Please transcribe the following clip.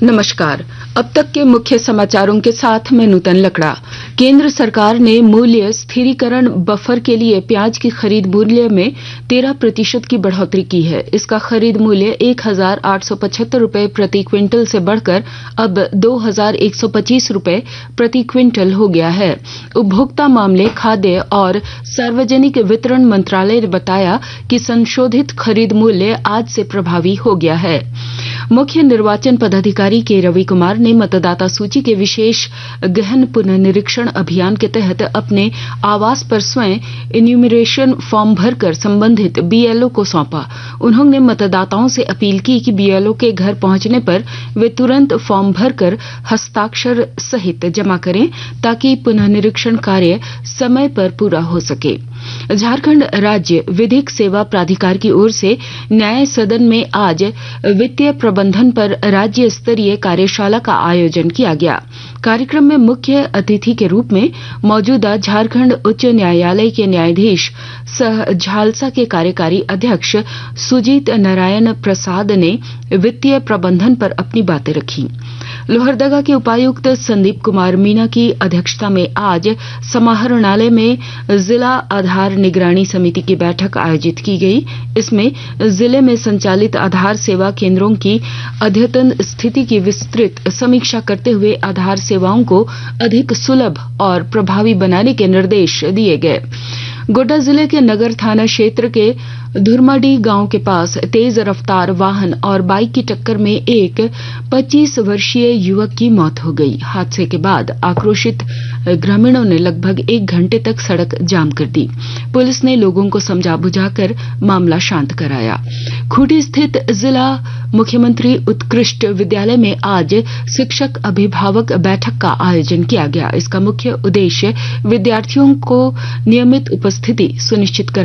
नमस्कार। अब तक के मुख्य समाचारों के साथ मैं नूतन लकड़ा। केंद्र सरकार ने मूल्य स्थिरीकरण बफर के लिए प्याज की खरीद मूल्य में 13% की बढ़ोतरी की है। इसका खरीद मूल्य 1,875 रुपए प्रति क्विंटल से बढ़कर अब 2,125 रुपए प्रति क्विंटल हो गया है। उपभोक्ता मामले, खाद्य और सार्वजनिक वितरण मंत्रालय ने बताया कि संशोधित खरीद मूल्य आज से प्रभावी हो गया है। मुख्य निर्वाचन पदाधिकारी के रवि कुमार ने मतदाता सूची के विशेष गहन पुनर्निरीक्षण अभियान के तहत अपने आवास पर स्वयं इन्यूमरेशन फॉर्म भरकर संबंधित बीएलओ को सौंपा। उन्होंने मतदाताओं से अपील की कि बीएलओ के घर पहुंचने पर वे तुरंत फॉर्म भरकर हस्ताक्षर सहित जमा करें ताकि पुनर्निरीक्षण कार्य समय पर पूरा हो सके। झारखंड राज्य विधिक सेवा प्राधिकार की ओर से न्याय सदन में आज वित्तीय प्रबंधन पर राज्य स्तरीय कार्यशाला का आयोजन किया गया। कार्यक्रम में मुख्य अतिथि के रूप में मौजूदा झारखंड उच्च न्यायालय के न्यायाधीश सह झालसा के कार्यकारी अध्यक्ष सुजीत नारायण प्रसाद ने वित्तीय प्रबंधन पर अपनी बातें रखी। लोहरदगा के उपायुक्त संदीप कुमार मीना की अध्यक्षता में आज समाहरणालय में जिला आधार निगरानी समिति की बैठक आयोजित की गई। इसमें जिले में संचालित आधार सेवा केंद्रों की अद्यतन स्थिति की विस्तृत समीक्षा करते हुए आधार सेवाओं को अधिक सुलभ और प्रभावी बनाने के निर्देश दिए गए। गोड्डा जिले के नगर थाना क्षेत्र के धुरमाडीह गांव के पास तेज रफ्तार वाहन और बाइक की टक्कर में एक 25 वर्षीय युवक की मौत हो गई। हादसे के बाद आक्रोशित ग्रामीणों ने लगभग 1 घंटे तक सड़क जाम कर दी। पुलिस ने लोगों को समझा बुझाकर मामला शांत कराया। खूंटी स्थित जिला मुख्यमंत्री उत्कृष्ट विद्यालय में आज शिक्षक अभिभावक बैठक का आयोजन किया गया। इसका मुख्य उद्देश्य विद्यार्थियों को नियमित उपस्थिति सुनिश्चित कराना